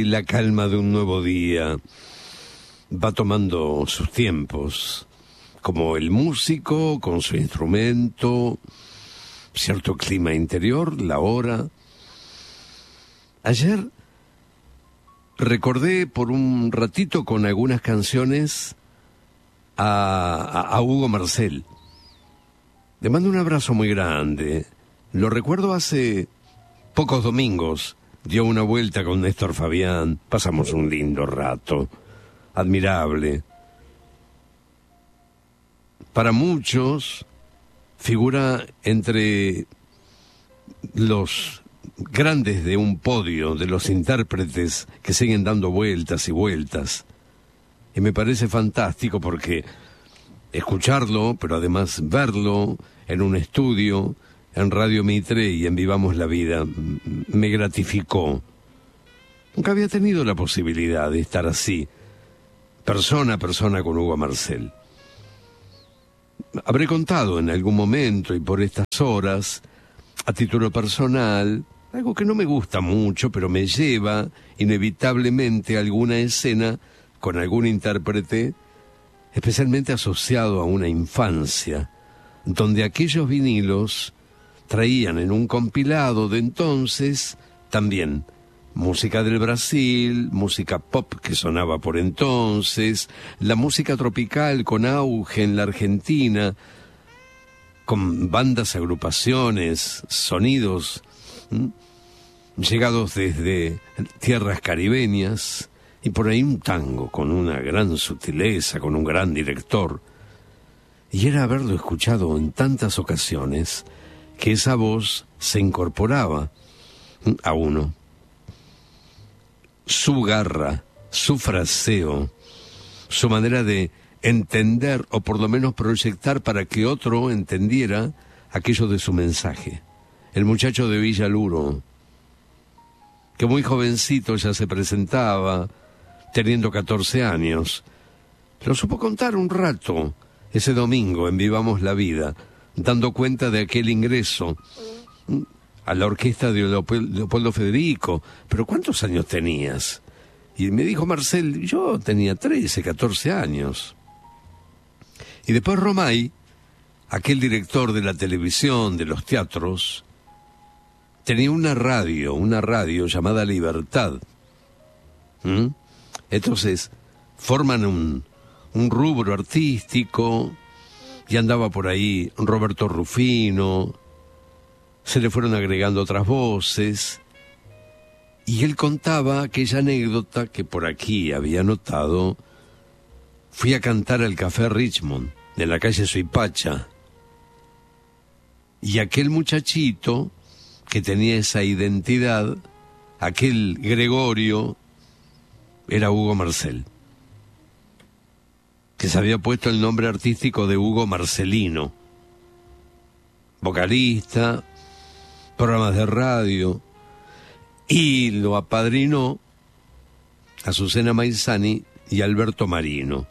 la calma de un nuevo día va tomando sus tiempos, como el músico con su instrumento, cierto clima interior, la hora. Ayer recordé por un ratito con algunas canciones a Hugo Marcel. Le mando un abrazo muy grande. Lo recuerdo hace pocos domingos. Dio una vuelta con Néstor Fabián. Pasamos un lindo rato. Admirable. Para muchos figura entre los grandes de un podio, de los intérpretes que siguen dando vueltas y vueltas. Y me parece fantástico porque escucharlo, pero además verlo en un estudio, en Radio Mitre y en Vivamos la Vida, me gratificó. Nunca había tenido la posibilidad de estar así, persona a persona con Hugo Marcel. Habré contado en algún momento y por estas horas, a título personal, algo que no me gusta mucho, pero me lleva inevitablemente a alguna escena con algún intérprete, especialmente asociado a una infancia, donde aquellos vinilos traían en un compilado de entonces también música del Brasil, música pop que sonaba por entonces, la música tropical con auge en la Argentina, con bandas, agrupaciones, sonidos llegados desde tierras caribeñas, y por ahí un tango con una gran sutileza, con un gran director. Y era haberlo escuchado en tantas ocasiones que esa voz se incorporaba a uno. Su garra, su fraseo, su manera de entender o por lo menos proyectar para que otro entendiera aquello de su mensaje. El muchacho de Villaluro, que muy jovencito ya se presentaba, teniendo 14 años, lo supo contar un rato ese domingo en Vivamos la Vida, dando cuenta de aquel ingreso a la orquesta de Leopoldo Federico. ¿Pero cuántos años tenías? Y me dijo Marcel, yo tenía 13, 14 años. Y después Romay, aquel director de la televisión, de los teatros, tenía una radio llamada Libertad. Entonces, forman un rubro artístico, y andaba por ahí Roberto Rufino, se le fueron agregando otras voces, y él contaba aquella anécdota que por aquí había notado. Fui a cantar al Café Richmond, de la calle Suipacha, y aquel muchachito que tenía esa identidad, aquel Gregorio, era Hugo Marcel, que se había puesto el nombre artístico de Hugo Marcelino, vocalista, programas de radio, y lo apadrinó Azucena Maizani y Alberto Marino.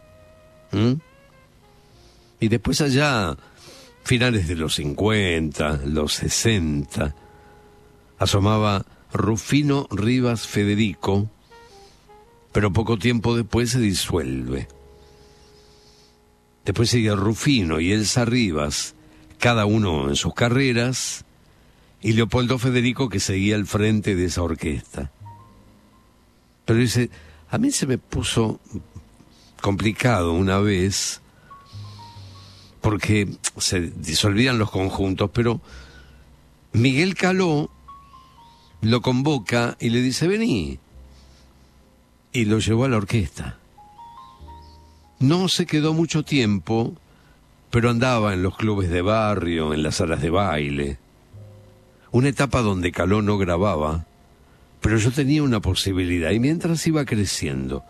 Y después allá, finales de los 50, los 60, asomaba Rufino Rivas Federico, pero poco tiempo después se disuelve. Después sigue Rufino y Elsa Rivas, cada uno en sus carreras, y Leopoldo Federico, que seguía al frente de esa orquesta. Pero dice, a mí se me puso complicado una vez, porque se disolvían los conjuntos, pero Miguel Caló lo convoca y le dice, vení, y lo llevó a la orquesta. No se quedó mucho tiempo, pero andaba en los clubes de barrio, en las salas de baile. Una etapa donde Caló no grababa, pero yo tenía una posibilidad, y mientras iba creciendo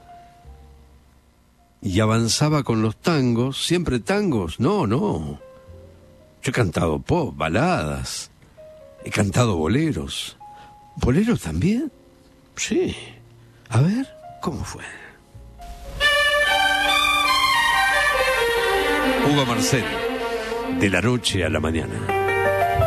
y avanzaba con los tangos, siempre tangos, no, yo he cantado pop, baladas, he cantado boleros. ¿Boleros también? Sí. A ver, ¿cómo fue? Hugo Marcel, de la noche a la mañana.